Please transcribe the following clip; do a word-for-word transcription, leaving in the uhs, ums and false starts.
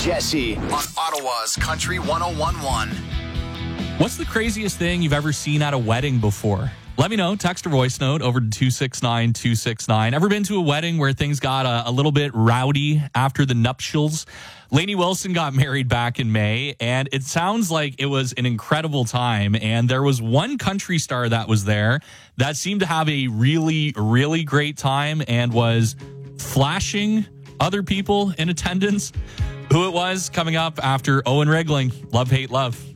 Jesse on Ottawa's Country one oh one point one. What's the craziest thing you've ever seen at a wedding before? Let me know. Text or voice note over to two six nine two six nine. Ever been to a wedding where things got a, a little bit rowdy after the nuptials? Lainey Wilson got married back in May, and it sounds like it was an incredible time. And there was one country star that was there that seemed to have a really, really great time and was flashing other people in attendance. Who it was coming up after Owen Regling. Love, hate, love.